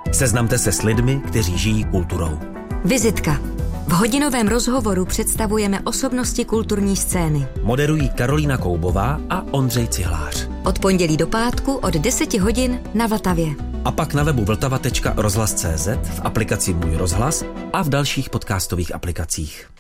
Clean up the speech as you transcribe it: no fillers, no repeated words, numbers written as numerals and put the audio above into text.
Seznamte se s lidmi, kteří žijí kulturou. Vizitka. V hodinovém rozhovoru představujeme osobnosti kulturní scény. Moderují Karolína Koubová a Ondřej Cihlář. Od pondělí do pátku od 10 hodin na Vltavě. A pak na webu vltava.rozhlas.cz, v aplikaci Můj rozhlas a v dalších podcastových aplikacích.